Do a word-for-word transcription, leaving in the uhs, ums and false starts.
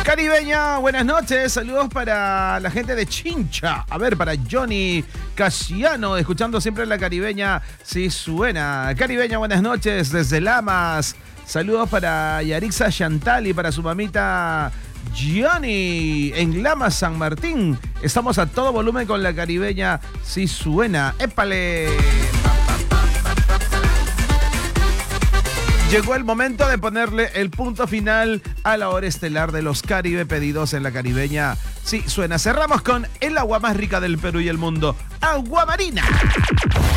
Caribeña, buenas noches, saludos para la gente de Chincha, a ver, para Johnny Casiano, escuchando siempre la Caribeña, si suena. Caribeña, buenas noches, desde Lamas, saludos para Yarixa Chantal y para su mamita Johnny, en Lamas, San Martín, estamos a todo volumen con la Caribeña, si suena. ¡Épale! Llegó el momento de ponerle el punto final a la hora estelar de los Caribe pedidos en la Caribeña. Sí, suena. Cerramos con el agua más rica del Perú y el mundo. ¡Agua Marina!